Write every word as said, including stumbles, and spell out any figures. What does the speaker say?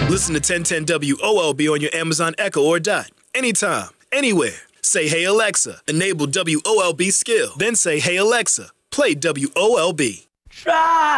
Listen to ten ten W O L B on your Amazon Echo or Dot. Anytime, anywhere. Say, hey, Alexa, enable W O L B skill. Then say, hey, Alexa, play W O L B. Try!